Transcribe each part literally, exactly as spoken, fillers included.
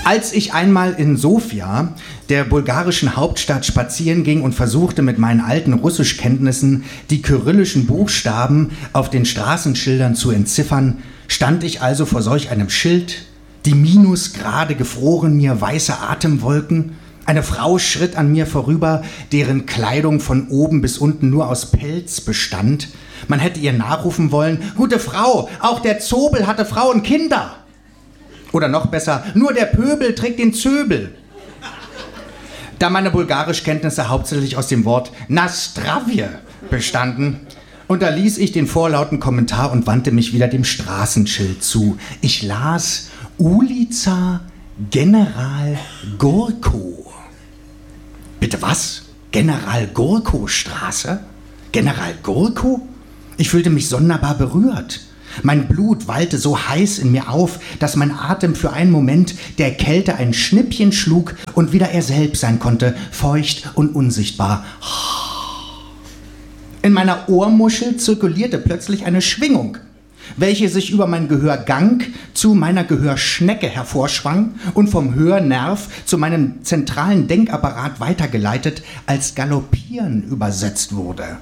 Als ich einmal in Sofia, der bulgarischen Hauptstadt, spazieren ging und versuchte, mit meinen alten Russischkenntnissen die kyrillischen Buchstaben auf den Straßenschildern zu entziffern, stand ich also vor solch einem Schild, die Minusgrade gefroren mir weiße Atemwolken, eine Frau schritt an mir vorüber, deren Kleidung von oben bis unten nur aus Pelz bestand. Man hätte ihr nachrufen wollen: Gute Frau, auch der Zobel hatte Frau und Kinder. Oder noch besser: Nur der Pöbel trägt den Zöbel. Da meine Bulgarischkenntnisse hauptsächlich aus dem Wort Nastravje bestanden, unterließ ich den vorlauten Kommentar und wandte mich wieder dem Straßenschild zu. Ich las Ulica General Gorko. Bitte was? General Gorko Straße? General Gorko? Ich fühlte mich sonderbar berührt. Mein Blut wallte so heiß in mir auf, dass mein Atem für einen Moment der Kälte ein Schnippchen schlug und wieder er selbst sein konnte, feucht und unsichtbar. In meiner Ohrmuschel zirkulierte plötzlich eine Schwingung, welche sich über meinen Gehörgang zu meiner Gehörschnecke hervorschwang und vom Hörnerv zu meinem zentralen Denkapparat weitergeleitet als Galoppieren übersetzt wurde.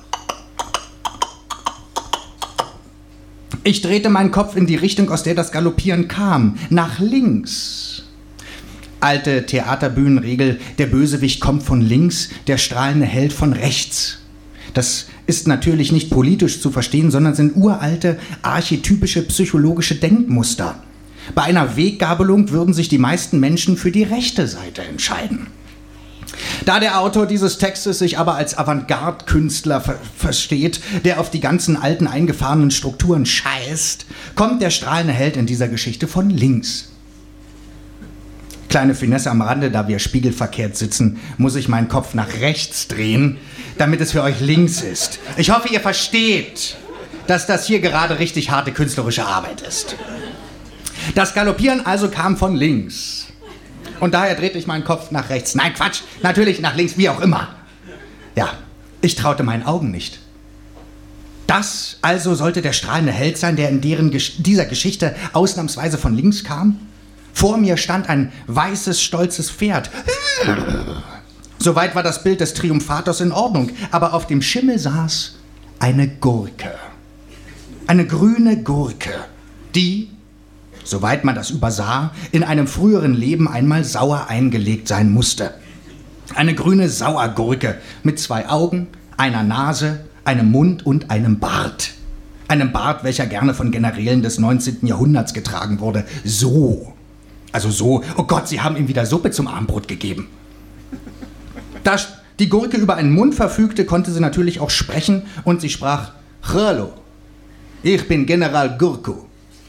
Ich drehte meinen Kopf in die Richtung, aus der das Galoppieren kam, nach links. Alte Theaterbühnenregel: Der Bösewicht kommt von links, der strahlende Held von rechts. Das ist natürlich nicht politisch zu verstehen, sondern sind uralte, archetypische psychologische Denkmuster. Bei einer Weggabelung würden sich die meisten Menschen für die rechte Seite entscheiden. Da der Autor dieses Textes sich aber als Avantgarde-Künstler ver- versteht, der auf die ganzen alten eingefahrenen Strukturen scheißt, kommt der strahlende Held in dieser Geschichte von links. Kleine Finesse am Rande: Da wir spiegelverkehrt sitzen, muss ich meinen Kopf nach rechts drehen, damit es für euch links ist. Ich hoffe, ihr versteht, dass das hier gerade richtig harte künstlerische Arbeit ist. Das Galoppieren also kam von links. Und daher drehte ich meinen Kopf nach rechts. Nein, Quatsch, natürlich nach links, wie auch immer. Ja, ich traute meinen Augen nicht. Das also sollte der strahlende Held sein, der in deren Gesch- dieser Geschichte ausnahmsweise von links kam? Vor mir stand ein weißes, stolzes Pferd. Soweit war das Bild des Triumphators in Ordnung, aber auf dem Schimmel saß eine Gurke. Eine grüne Gurke, die, soweit man das übersah, in einem früheren Leben einmal sauer eingelegt sein musste. Eine grüne Sauergurke mit zwei Augen, einer Nase, einem Mund und einem Bart. Einem Bart, welcher gerne von Generälen des neunzehnten Jahrhunderts getragen wurde. So. Also so, oh Gott, sie haben ihm wieder Suppe zum Abendbrot gegeben. Da die Gurke über einen Mund verfügte, konnte sie natürlich auch sprechen und sie sprach: Hallo, ich bin General Gorko.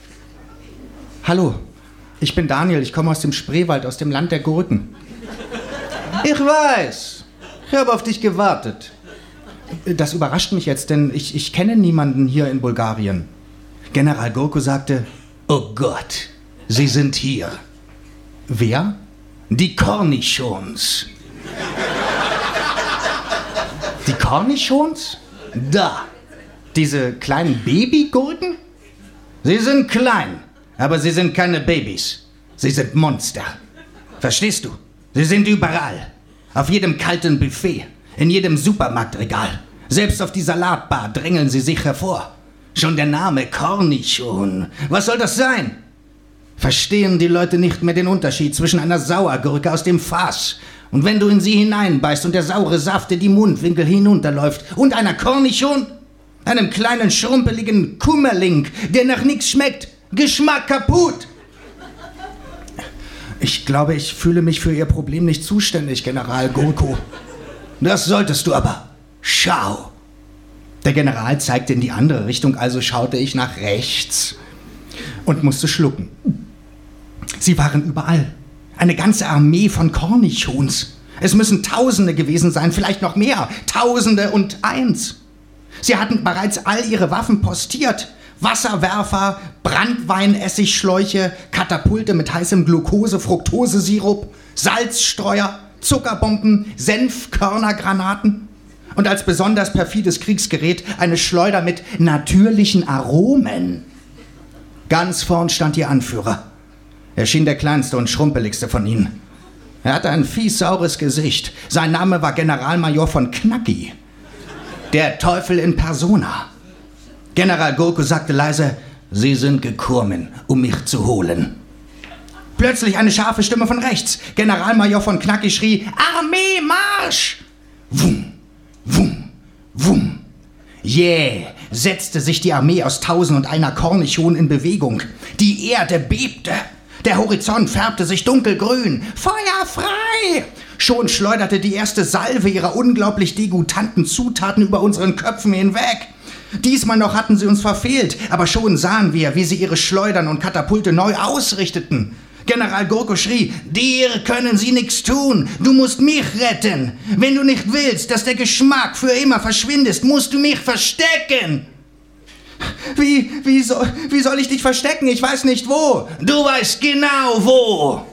Hallo, ich bin Daniel, ich komme aus dem Spreewald, aus dem Land der Gurken. Ich weiß, ich habe auf dich gewartet. Das überrascht mich jetzt, denn ich, ich kenne niemanden hier in Bulgarien. General Gorko sagte: Oh Gott, Sie sind hier. Wer? Die Cornichons. Die Cornichons? Da. Diese kleinen Babygurken? Sie sind klein, aber sie sind keine Babys. Sie sind Monster. Verstehst du? Sie sind überall. Auf jedem kalten Buffet, in jedem Supermarktregal. Selbst auf die Salatbar drängeln sie sich hervor. Schon der Name Cornichon. Was soll das sein? Verstehen die Leute nicht mehr den Unterschied zwischen einer Sauergurke aus dem Fass und wenn du in sie hineinbeißt und der saure Saft in die Mundwinkel hinunterläuft und einer Cornichon, einem kleinen schrumpeligen Kummerling, der nach nichts schmeckt. Geschmack kaputt! Ich glaube, ich fühle mich für Ihr Problem nicht zuständig, General Gorko. Das solltest du aber. Schau! Der General zeigte in die andere Richtung, also schaute ich nach rechts und musste schlucken. Sie waren überall. Eine ganze Armee von Cornichons. Es müssen Tausende gewesen sein, vielleicht noch mehr. Tausende und eins. Sie hatten bereits all ihre Waffen postiert. Wasserwerfer, Brandweinessigschläuche, Katapulte mit heißem Glucose-Fructose-Sirup, Salzstreuer, Zuckerbomben, Senfkörnergranaten und als besonders perfides Kriegsgerät eine Schleuder mit natürlichen Aromen. Ganz vorn stand ihr Anführer. Er schien der kleinste und schrumpeligste von ihnen. Er hatte ein fies saures Gesicht. Sein Name war Generalmajor von Knacki. Der Teufel in Persona. General Gurko sagte leise, Sie sind gekommen, um mich zu holen. Plötzlich eine scharfe Stimme von rechts. Generalmajor von Knacki schrie, Armee, Marsch! Wum, wum, wum. Jäh setzte sich die Armee aus tausend und einer Kornichon in Bewegung. Die Erde bebte. Der Horizont färbte sich dunkelgrün. Feuer frei! Schon schleuderte die erste Salve ihrer unglaublich degutanten Zutaten über unseren Köpfen hinweg. Diesmal noch hatten sie uns verfehlt, aber schon sahen wir, wie sie ihre Schleudern und Katapulte neu ausrichteten. General Gurko schrie, dir können sie nichts tun, du musst mich retten. Wenn du nicht willst, dass der Geschmack für immer verschwindet, musst du mich verstecken. Wie, wie, so, wie soll ich dich verstecken? Ich weiß nicht wo. Du weißt genau wo.